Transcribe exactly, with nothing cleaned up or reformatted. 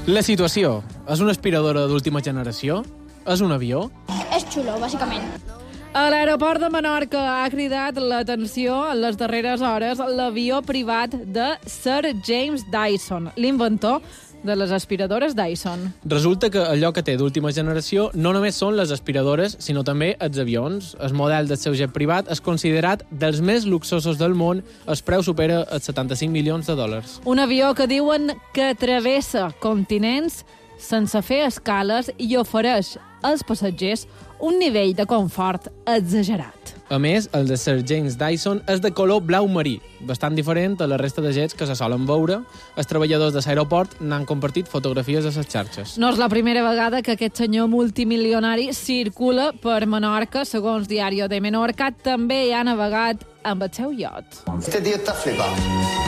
La situació. És una aspiradora d'última generació? És un avió? És xulo, bàsicament. A l'aeroport de Menorca ha cridat l'atenció en les darreres hores l'avió privat de Sir James Dyson, l'inventor de les aspiradores Dyson. Resulta que allò que té d'última generació no només són les aspiradores, sinó també els avions. El model del seu jet privat és considerat dels més luxosos del món. El preu supera els setanta-cinc milions de dòlars. Un avió que diuen que travessa continents sense fer escales i ofereix als passatgers un nivell de confort exagerat. A més, el de Sir James Dyson és de color blau marí, bastant diferent a la resta de jets que se solen veure. Els treballadors de l'aeroport n'han compartit fotografies a les xarxes. No és la primera vegada que aquest senyor multimilionari circula per Menorca. Segons Diario de Menorca, també hi ha navegat amb el seu iot. Este tio està flipant.